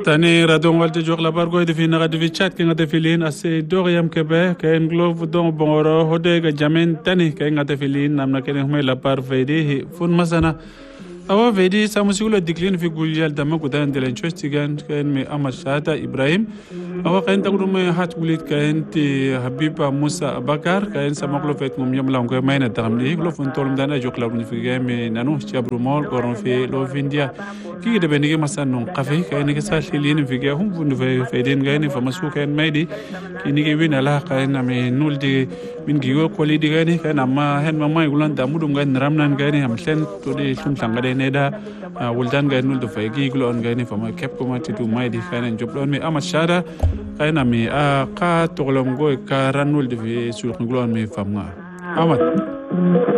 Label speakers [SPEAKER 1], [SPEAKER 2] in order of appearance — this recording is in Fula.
[SPEAKER 1] tani radon walde jog la bargo de fi na de fi chat ke ngade filin ase doriam kebe ke en glove don bongoro hode ga jamen tani ke ngade filin namna ke me la par vedi fun masana awa vedi samusulo diklin fi guljal dama kudan de lenchostigan ken me amashata ibrahim awa kan tagru me hat gulit kan ti habiba musa abakar kan samaklo fet ngum yam lang ko mayna tamli lo fun tolum dana jog la fi game nanu chabru mol koron fi lo findia ki de benige masan qafi kan ke sa lilin fi ge hum fun fe den gani fa masu kan maydi ki ni ge win ala kan me nuldi min gigo koli di gani kan amma hen mamay gulan damudum gan ramnan gani am sen to de tum sangade neda wuldan ga nul do fay gi glon ga ni fama kep ko mati du mai di kana joblon mi amashada kana mi a ka tolom go ka ranul de fi sul glon mi famga amat